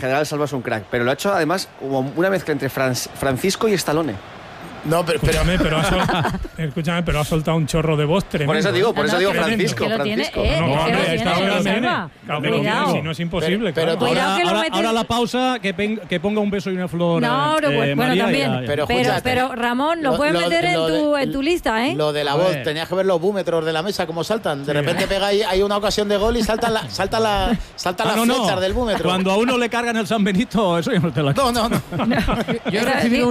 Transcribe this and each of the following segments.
general Salva es un crack, pero lo ha hecho además como una mezcla entre Francisco y Stallone. No, pero escúchame, pero ha soltado un chorro de voz tremendo. Por eso digo Francisco. Si no es imposible. Pero ahora la pausa, que ponga un beso y una flor. No, bueno, María, también. Pero Ramón, lo puedes meter en tu lista, ¿eh? Lo de la voz, tenías que ver los búmetros de la mesa, cómo saltan. De repente pega ahí, hay una ocasión de gol y saltan las flechas del búmetro. Cuando a uno le cargan el San Benito, eso ya no te la... No. Yo he recibido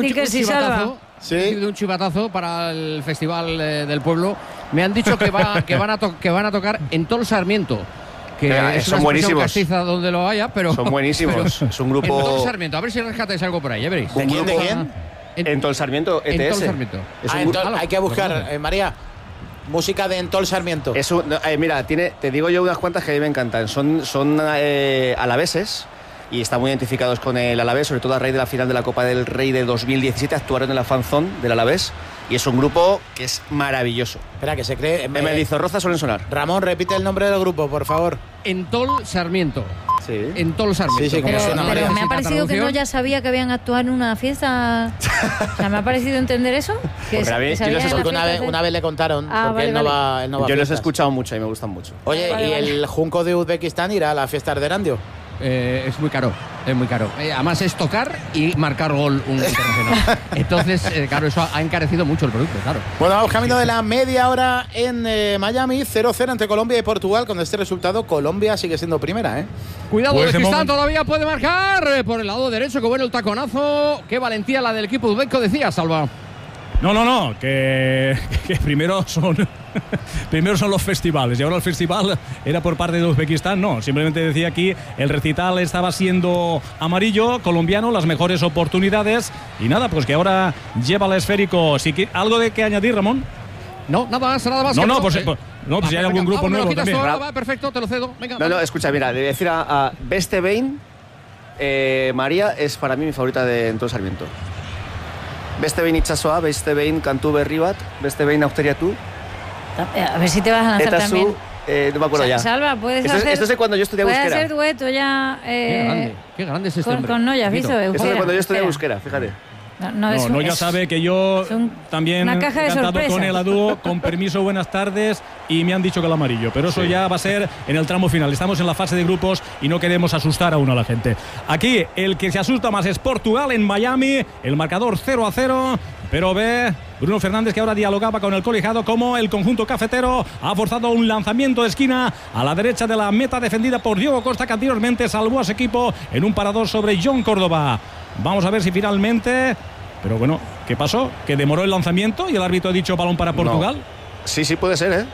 un chivatazo para el Festival del Pueblo. Me han dicho que van a tocar en Tol Sarmiento. Que son buenísimos. Castiza donde lo haya, pero son buenísimos. Es un grupo. En Tol Sarmiento, a ver si rescatáis algo por ahí, ya veréis. ¿De quién? En Tol Sarmiento, ETS. En Tol Sarmiento. Hay que buscar, María, música de Entol Sarmiento. Mira, te digo yo unas cuantas que a mí me encantan. Son alaveses. Y están muy identificados con el Alavés, sobre todo a raíz de la final de la Copa del Rey de 2017, actuaron en la fanzone del Alavés y es un grupo que es maravilloso. Espera, que se cree... En Mendizorroza suelen sonar. Ramón, repite el nombre del grupo, por favor. Entol Sarmiento. Sí. Entol Sarmiento. Sí, pero me ha parecido que no ya sabía que habían actuado en una fiesta. O sea, me ha parecido entender eso. Una vez le contaron, porque él no va yo los he escuchado mucho y me gustan mucho. Oye, ¿y el Junco de Uzbekistán irá a la fiesta de Erandio? Es muy caro. Además es tocar y marcar gol un internacional. Entonces, claro, eso ha encarecido mucho el producto, claro. Bueno, vamos camino de la media hora en Miami, 0-0 entre Colombia y Portugal. Con este resultado, Colombia sigue siendo primera, ¿eh? Cuidado, pues Uzbekistán todavía puede marcar por el lado derecho, que bueno el taconazo. Qué valentía la del equipo uzbeco, decía Salva. No, que primero son los festivales y ahora el festival era por parte de Uzbekistán. No, simplemente decía aquí el recital estaba siendo amarillo, colombiano, las mejores oportunidades y nada, pues que ahora lleva el esférico. ¿Algo de que añadir, Ramón? No, nada más. Pues si hay algún grupo nuevo también. Va, perfecto, te lo cedo. Venga, no, escucha, mira, le voy a decir a Beste Bain, María es para mí mi favorita de Entol Sarmiento. Beste behin itxasoa, beste behin kantu berri bat, beste behin auteriatu. A ver si te vas a lanzar también. No me acuerdo ya. Salva, puedes hacer... Esto es de cuando yo estudiaba euskera. Puedes hacer dueto ya... Qué grande es este hombre. Con Noya, ¿visto? Esto es de cuando yo estudiaba euskera, fíjate. No, ya sabe que yo también he cantado con él a dúo, con permiso, buenas tardes, y me han dicho que el amarillo, pero eso ya va a ser en el tramo final. Estamos en la fase de grupos y no queremos asustar aún a la gente. Aquí el que se asusta más es Portugal en Miami, el marcador 0-0, pero ve Bruno Fernández, que ahora dialogaba con el colegiado, como el conjunto cafetero ha forzado un lanzamiento de esquina a la derecha de la meta defendida por Diogo Costa, que anteriormente salvó a su equipo en un parador sobre John Córdoba. Vamos a ver si finalmente... Pero bueno, ¿qué pasó? ¿Que demoró el lanzamiento y el árbitro ha dicho balón para Portugal? No. Sí, puede ser, ¿eh?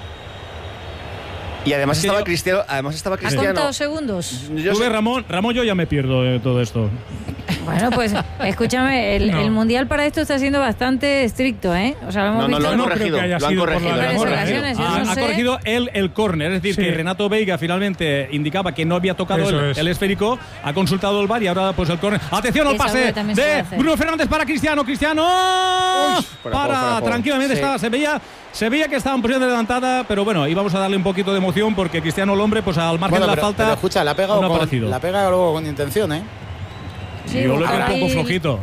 Y además estaba Cristiano. ¿Ha contado segundos? Tú ves, Ramón, yo ya me pierdo de todo esto. Bueno, pues escúchame, el Mundial para esto está siendo bastante estricto, ¿eh? O sea, lo hemos visto. Lo han corregido. Ha corregido el córner, es decir, que Renato Veiga finalmente indicaba que no había tocado el esférico, ha consultado el VAR y ahora pues el córner. Atención al pase de Bruno Fernández para Cristiano. Tranquilamente estaba, se veía que estaba en posición adelantada, pero bueno, íbamos a darle un poquito de emoción porque Cristiano, el hombre, pues al margen de la falta. Pero escucha, la ha pegado luego con intención, ¿eh? Sí, yo lo veo un poco flojito.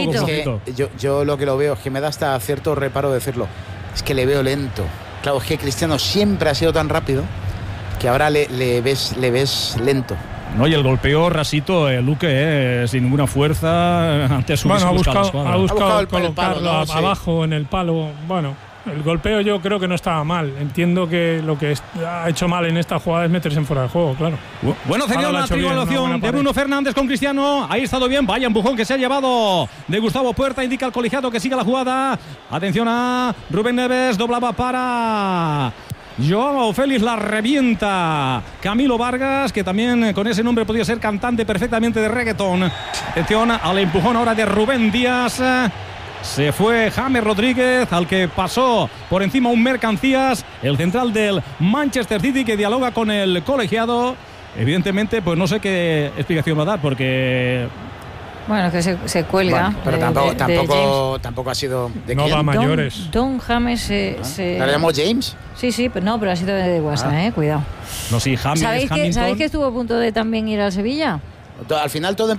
Yo lo que lo veo es que me da hasta cierto reparo decirlo. Es que le veo lento. Claro, es que Cristiano siempre ha sido tan rápido que ahora le ves lento. No, y el golpeo rasito, Luque, sin ninguna fuerza ante su ha buscado colocarlo abajo en el palo. Bueno, el golpeo yo creo que no estaba mal. Entiendo que lo que ha hecho mal en esta jugada es meterse en fuera de juego, claro. Bueno, sería una triangulación de Bruno Fernández con Cristiano. Ahí ha estado bien. Vaya empujón que se ha llevado de Gustavo Puerta. Indica el colegiado que sigue la jugada. Atención a Rubén Neves. Doblaba para Joao Félix, la revienta Camilo Vargas, que también con ese nombre podía ser cantante perfectamente de reggaetón. Atención al empujón ahora de Rubén Díaz. Se fue James Rodríguez, al que pasó por encima un Mercancías, el central del Manchester City, que dialoga con el colegiado. Evidentemente, pues no sé qué explicación va a dar, porque... Bueno, que se cuelga. Bueno, pero tampoco ha sido... ¿De no quién? Va a mayores. Don James ¿La llamó James? Sí, pero ha sido de WhatsApp, cuidado. No, sí, James. ¿Sabéis que estuvo a punto de también ir al Sevilla? Al final todo